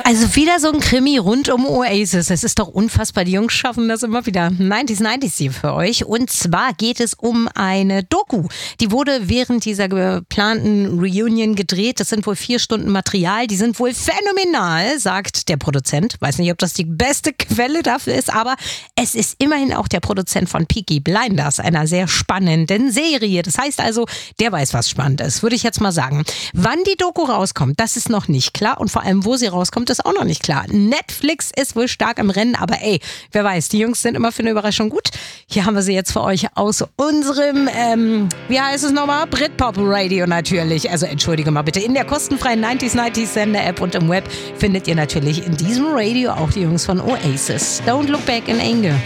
Also wieder so ein Krimi rund um Oasis. Es ist doch unfassbar. Die Jungs schaffen das immer wieder. 90s hier für euch. Und zwar geht es um eine Doku. Die wurde während dieser geplanten Reunion gedreht. Das sind wohl 4 Stunden Material. Die sind wohl phänomenal, sagt der Produzent. Weiß nicht, ob das die beste Quelle dafür ist, aber es ist immerhin auch der Produzent von Peaky Blinders, einer sehr spannenden Serie. Das heißt also, der weiß, was spannend ist, würde ich jetzt mal sagen. Wann die Doku rauskommt, das ist noch nicht klar. Und vor allem, wo sie rauskommt, ist auch noch nicht klar. Netflix ist wohl stark im Rennen, aber ey, wer weiß, die Jungs sind immer für eine Überraschung gut. Hier haben wir sie jetzt für euch aus unserem, wie heißt es nochmal? Britpop Radio natürlich. Also entschuldige mal bitte. In der kostenfreien 90s Sender-App und im Web findet ihr natürlich in diesem Radio auch die Jungs von Oasis. Don't Look Back in Anger.